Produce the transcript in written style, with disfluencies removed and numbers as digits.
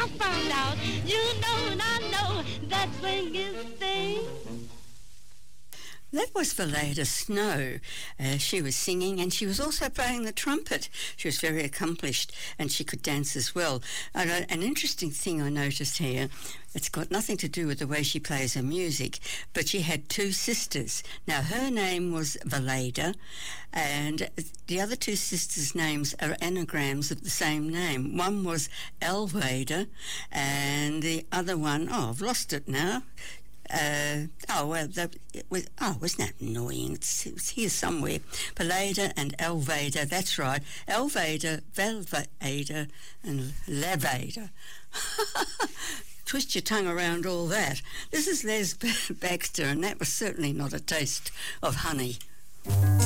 I found out. You know and I know that swing is the thing. That was Valeda Snow. She was singing and she was also playing the trumpet. She was very accomplished and she could dance as well. An interesting thing I noticed here, it's got nothing to do with the way she plays her music, but she had two sisters. Now, her name was Valeda, and the other two sisters' names are anagrams of the same name. One was Alveda, and the other one, I've lost it now. Wasn't that annoying? It's here somewhere. Valeda and Alveda, that's right. Alveda, Valveda, and Laveda. Twist your tongue around all that. This is Les Baxter, and that was certainly not a taste of honey.